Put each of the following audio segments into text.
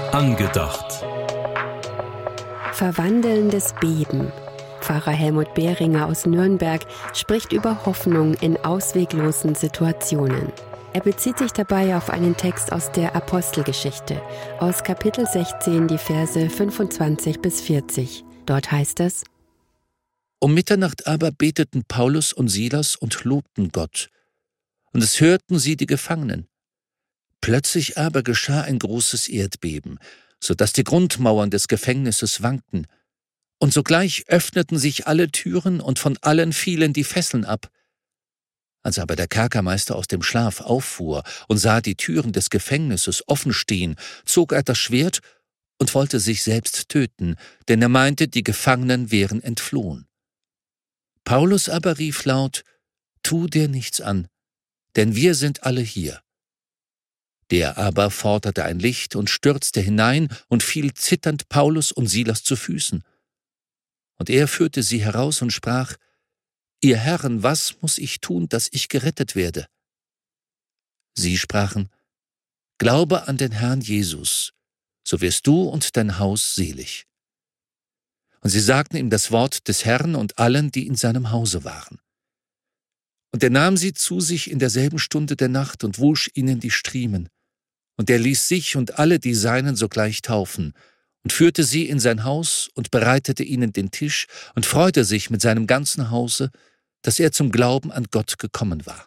Angedacht. Verwandelndes Beben. Pfarrer Helmut Behringer aus Nürnberg spricht über Hoffnung in ausweglosen Situationen. Er bezieht sich dabei auf einen Text aus der Apostelgeschichte, aus Kapitel 16, die Verse 25 bis 40. Dort heißt es: Um Mitternacht aber beteten Paulus und Silas und lobten Gott. Und es hörten sie die Gefangenen. Plötzlich aber geschah ein großes Erdbeben, so dass die Grundmauern des Gefängnisses wankten. Und sogleich öffneten sich alle Türen und von allen fielen die Fesseln ab. Als aber der Kerkermeister aus dem Schlaf auffuhr und sah die Türen des Gefängnisses offen stehen, zog er das Schwert und wollte sich selbst töten, denn er meinte, die Gefangenen wären entflohen. Paulus aber rief laut: Tu dir nichts an, denn wir sind alle hier. Der aber forderte ein Licht und stürzte hinein und fiel zitternd Paulus und Silas zu Füßen. Und er führte sie heraus und sprach: Ihr Herren, was muss ich tun, dass ich gerettet werde? Sie sprachen: Glaube an den Herrn Jesus, so wirst du und dein Haus selig. Und sie sagten ihm das Wort des Herrn und allen, die in seinem Hause waren. Und er nahm sie zu sich in derselben Stunde der Nacht und wusch ihnen die Striemen. Und er ließ sich und alle die Seinen sogleich taufen und führte sie in sein Haus und bereitete ihnen den Tisch und freute sich mit seinem ganzen Hause, dass er zum Glauben an Gott gekommen war.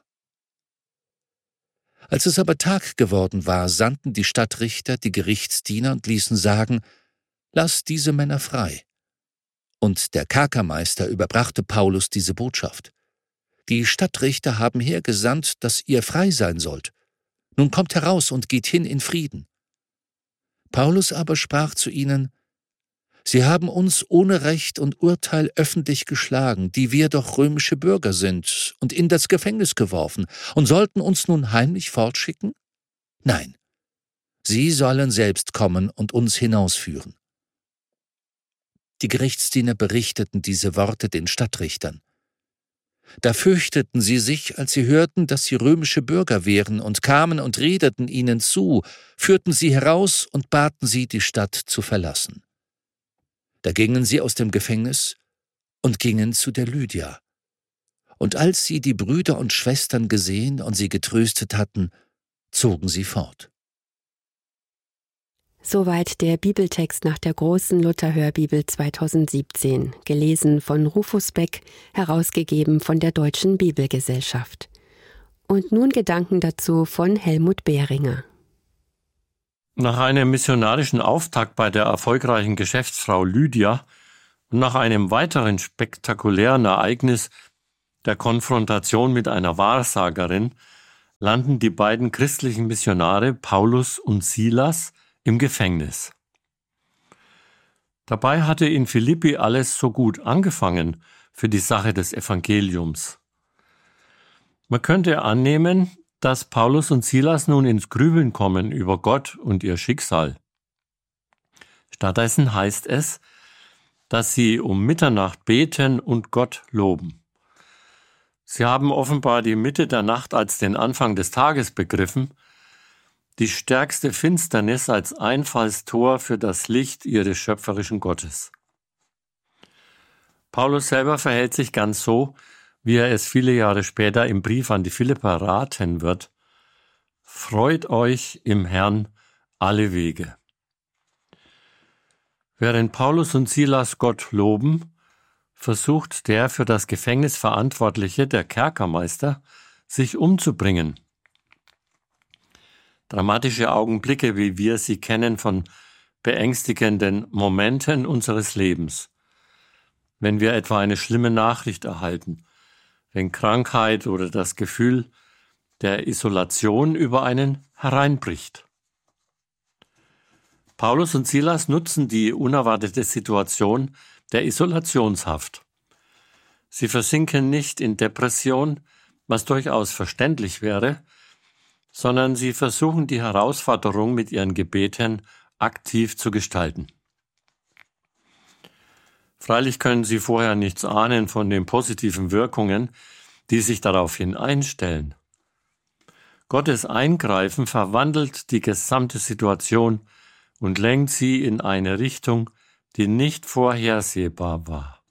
Als es aber Tag geworden war, sandten die Stadtrichter die Gerichtsdiener und ließen sagen: Lasst diese Männer frei. Und der Kerkermeister überbrachte Paulus diese Botschaft: Die Stadtrichter haben hergesandt, dass ihr frei sein sollt. Nun kommt heraus und geht hin in Frieden. Paulus aber sprach zu ihnen: Sie haben uns ohne Recht und Urteil öffentlich geschlagen, die wir doch römische Bürger sind, und in das Gefängnis geworfen, und sollten uns nun heimlich fortschicken? Nein, sie sollen selbst kommen und uns hinausführen. Die Gerichtsdiener berichteten diese Worte den Stadtrichtern. Da fürchteten sie sich, als sie hörten, dass sie römische Bürger wären, und kamen und redeten ihnen zu, führten sie heraus und baten sie, die Stadt zu verlassen. Da gingen sie aus dem Gefängnis und gingen zu der Lydia. Und als sie die Brüder und Schwestern gesehen und sie getröstet hatten, zogen sie fort. Soweit der Bibeltext nach der großen Luther-Hörbibel 2017, gelesen von Rufus Beck, herausgegeben von der Deutschen Bibelgesellschaft. Und nun Gedanken dazu von Helmut Behringer. Nach einem missionarischen Auftakt bei der erfolgreichen Geschäftsfrau Lydia und nach einem weiteren spektakulären Ereignis, der Konfrontation mit einer Wahrsagerin, landen die beiden christlichen Missionare Paulus und Silas im Gefängnis. Dabei hatte in Philippi alles so gut angefangen für die Sache des Evangeliums. Man könnte annehmen, dass Paulus und Silas nun ins Grübeln kommen über Gott und ihr Schicksal. Stattdessen heißt es, dass sie um Mitternacht beten und Gott loben. Sie haben offenbar die Mitte der Nacht als den Anfang des Tages begriffen, die stärkste Finsternis als Einfallstor für das Licht ihres schöpferischen Gottes. Paulus selber verhält sich ganz so, wie er es viele Jahre später im Brief an die Philipper raten wird: Freut euch im Herrn alle Wege. Während Paulus und Silas Gott loben, versucht der für das Gefängnis Verantwortliche, der Kerkermeister, sich umzubringen. Dramatische Augenblicke, wie wir sie kennen von beängstigenden Momenten unseres Lebens. Wenn wir etwa eine schlimme Nachricht erhalten, wenn Krankheit oder das Gefühl der Isolation über einen hereinbricht. Paulus und Silas nutzen die unerwartete Situation der Isolationshaft. Sie versinken nicht in Depression, was durchaus verständlich wäre, sondern sie versuchen die Herausforderung mit ihren Gebeten aktiv zu gestalten. Freilich können sie vorher nichts ahnen von den positiven Wirkungen, die sich daraufhin einstellen. Gottes Eingreifen verwandelt die gesamte Situation und lenkt sie in eine Richtung, die nicht vorhersehbar war.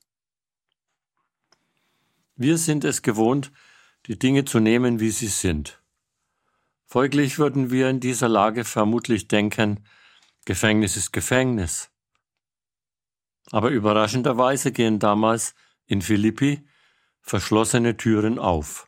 Wir sind es gewohnt, die Dinge zu nehmen, wie sie sind. Folglich würden wir in dieser Lage vermutlich denken, Gefängnis ist Gefängnis. Aber überraschenderweise gehen damals in Philippi verschlossene Türen auf.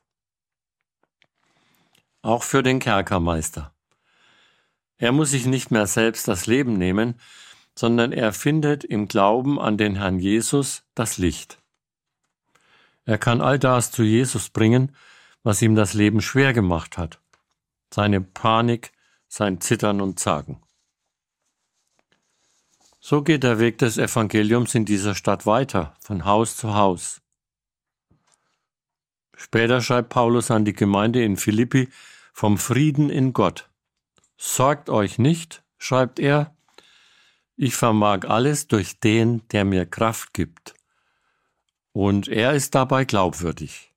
Auch für den Kerkermeister. Er muss sich nicht mehr selbst das Leben nehmen, sondern er findet im Glauben an den Herrn Jesus das Licht. Er kann all das zu Jesus bringen, was ihm das Leben schwer gemacht hat. Seine Panik, sein Zittern und Zagen. So geht der Weg des Evangeliums in dieser Stadt weiter, von Haus zu Haus. Später schreibt Paulus an die Gemeinde in Philippi vom Frieden in Gott. Sorgt euch nicht, schreibt er, ich vermag alles durch den, der mir Kraft gibt. Und er ist dabei glaubwürdig.